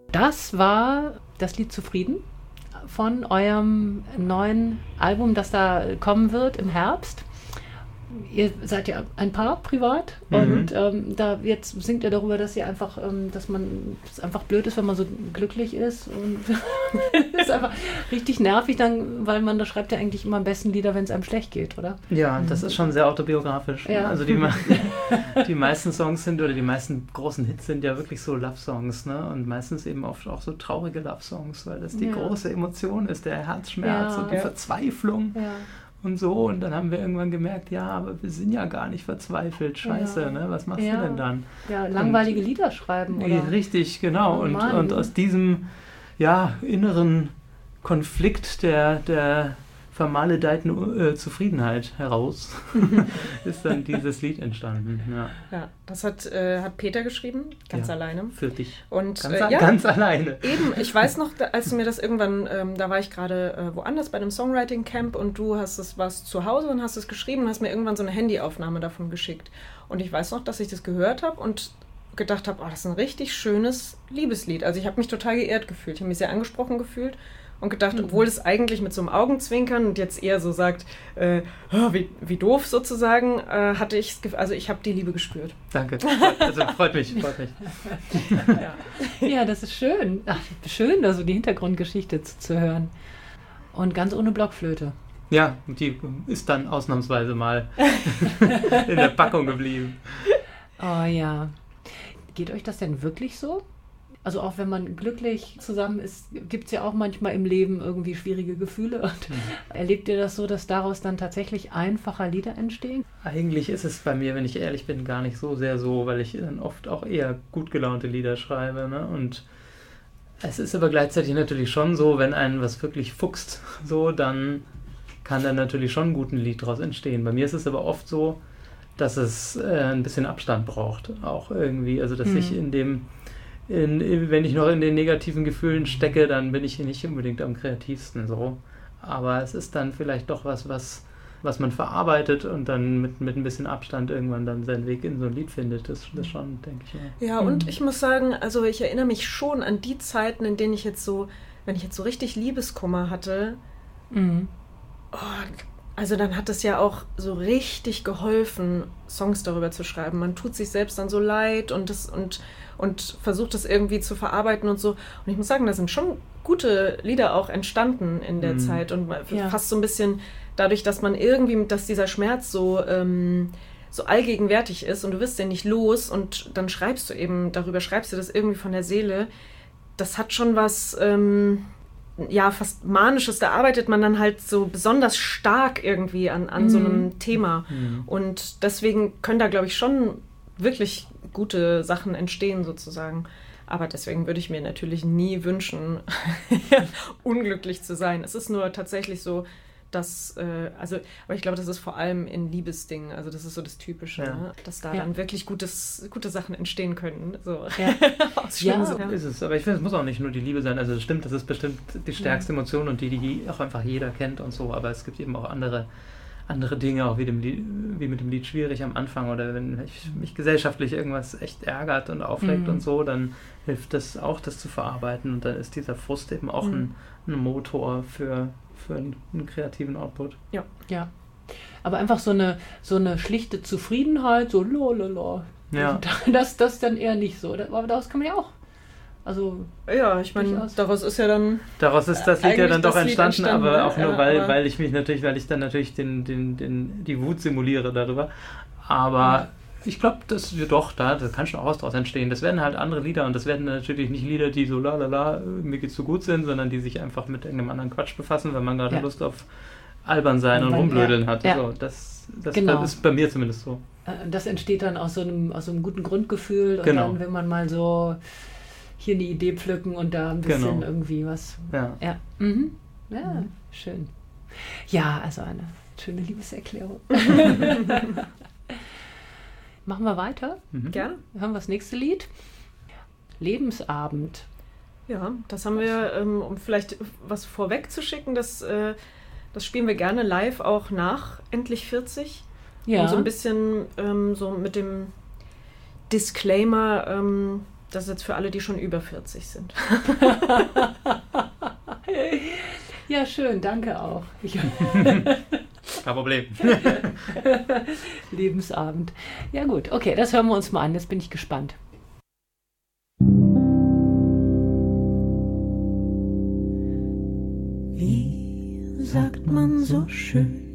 Das war das Lied Zufrieden von eurem neuen Album, das da kommen wird im Herbst. Ihr seid ja ein Paar privat und da jetzt singt ihr darüber, dass ihr einfach, dass es einfach blöd ist, wenn man so glücklich ist und es ist einfach richtig nervig dann, weil da schreibt ja eigentlich immer am besten Lieder, wenn es einem schlecht geht, oder? Ja, das ist schon sehr autobiografisch. Ja. Also die meisten Songs sind, oder die meisten großen Hits sind ja wirklich so Love-Songs, ne? Und meistens eben oft auch so traurige Love-Songs, weil das die große Emotion ist, der Herzschmerz und die Verzweiflung. Ja. Und so, und dann haben wir irgendwann gemerkt, ja, aber wir sind ja gar nicht verzweifelt, scheiße, ne? Was machst du denn dann? Ja, langweilige Lieder schreiben, oder? Richtig, genau. Und aus diesem, inneren Konflikt der vermaledeiten Zufriedenheit heraus ist dann dieses Lied entstanden. Ja, das hat Peter geschrieben, ganz alleine. Für dich. Und ganz alleine. Eben, ich weiß noch, als du mir das irgendwann, da war ich gerade woanders bei einem Songwriting-Camp und du warst zu Hause und hast es geschrieben und hast mir irgendwann so eine Handyaufnahme davon geschickt. Und ich weiß noch, dass ich das gehört habe und gedacht habe, das ist ein richtig schönes Liebeslied. Also ich habe mich total geehrt gefühlt, ich habe mich sehr angesprochen gefühlt. Und gedacht, obwohl es eigentlich mit so einem Augenzwinkern und jetzt eher so sagt, wie doof sozusagen, hatte ich das Gefühl, also ich habe die Liebe gespürt. Danke, also freut mich. Ja, das ist schön. Ach, schön, also die Hintergrundgeschichte zu hören. Und ganz ohne Blockflöte. Ja, die ist dann ausnahmsweise mal in der Packung geblieben. Oh ja. Geht euch das denn wirklich so? Also auch wenn man glücklich zusammen ist, gibt es ja auch manchmal im Leben irgendwie schwierige Gefühle. Und erlebt ihr das so, dass daraus dann tatsächlich einfacher Lieder entstehen? Eigentlich ist es bei mir, wenn ich ehrlich bin, gar nicht so sehr so, weil ich dann oft auch eher gut gelaunte Lieder schreibe. Ne? Und es ist aber gleichzeitig natürlich schon so, wenn einen was wirklich fuchst, so, dann kann da natürlich schon ein gutes Lied daraus entstehen. Bei mir ist es aber oft so, dass es ein bisschen Abstand braucht, auch irgendwie. Also dass ich wenn ich noch in den negativen Gefühlen stecke, dann bin ich hier nicht unbedingt am kreativsten so. Aber es ist dann vielleicht doch was man verarbeitet und dann mit ein bisschen Abstand irgendwann dann seinen Weg in so ein Lied findet. Das schon, denke ich. Ja, und ich muss sagen, also ich erinnere mich schon an die Zeiten, in denen wenn ich jetzt so richtig Liebeskummer hatte, also dann hat es ja auch so richtig geholfen, Songs darüber zu schreiben. Man tut sich selbst dann so leid und versucht das irgendwie zu verarbeiten und so. Und ich muss sagen, da sind schon gute Lieder auch entstanden in der Zeit. Und fast so ein bisschen dadurch, dass dass dieser Schmerz so allgegenwärtig ist und du wirst den nicht los und dann schreibst du das irgendwie von der Seele. Das hat schon was... fast Manisches, da arbeitet man dann halt so besonders stark irgendwie an so einem Thema. Und deswegen können da, glaube ich, schon wirklich gute Sachen entstehen sozusagen. Aber deswegen würde ich mir natürlich nie wünschen, unglücklich zu sein. Es ist nur tatsächlich so, dass, aber ich glaube, das ist vor allem in Liebesdingen, also das ist so das Typische, ne? Dass da dann wirklich gute Sachen entstehen können. So. Ja, ist es. Aber ich finde, es muss auch nicht nur die Liebe sein. Also das stimmt, das ist bestimmt die stärkste Emotion und die auch einfach jeder kennt und so. Aber es gibt eben auch andere Dinge, auch wie mit dem Lied Schwierig am Anfang oder wenn mich gesellschaftlich irgendwas echt ärgert und aufregt und so, dann hilft das auch, das zu verarbeiten und dann ist dieser Frust eben auch ein Motor für einen kreativen Output. Ja. Aber einfach so eine schlichte Zufriedenheit, so lolala. Ja. Das dann eher nicht so. Aber daraus kann man ja auch. Also ja, ich meine, daraus ist das Lied ja dann doch entstanden, aber auch nur, weil ich dann natürlich die Wut simuliere darüber. Aber ich glaube, da kann schon auch was draus entstehen. Das werden halt andere Lieder und das werden natürlich nicht Lieder, die so mir geht's so gut sind, sondern die sich einfach mit irgendeinem anderen Quatsch befassen, weil man gerade Lust auf albern sein und rumblödeln hat. Ja. So, das ist bei mir zumindest so. Das entsteht dann aus so einem guten Grundgefühl und dann will man mal so hier eine Idee pflücken und da ein bisschen irgendwie was. Ja. Schön. Ja, also eine schöne Liebeserklärung. Machen wir weiter? Gerne. Hören wir das nächste Lied. Lebensabend. Ja, das haben wir, um vielleicht was vorwegzuschicken, das spielen wir gerne live auch nach Endlich 40. Ja. Und so ein bisschen so mit dem Disclaimer, Das ist jetzt für alle, die schon über 40 sind. Ja, schön, danke auch. Kein Problem. Lebensabend. Ja gut, okay, das hören wir uns mal an, jetzt bin ich gespannt. Wie sagt man so schön?